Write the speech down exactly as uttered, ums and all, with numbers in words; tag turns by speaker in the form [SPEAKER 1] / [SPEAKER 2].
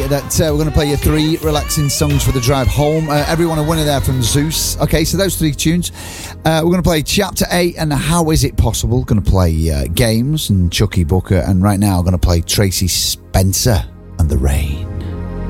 [SPEAKER 1] that uh, we're going to play you three relaxing songs for the drive home. Uh, everyone a winner there from Zeus. Okay, so those three tunes. Uh, we're going to play Chapter eight and How Is It Possible. Going to play uh, Games and Chucky Booker. And right now, I'm going to play Tracy Spencer and The Rain.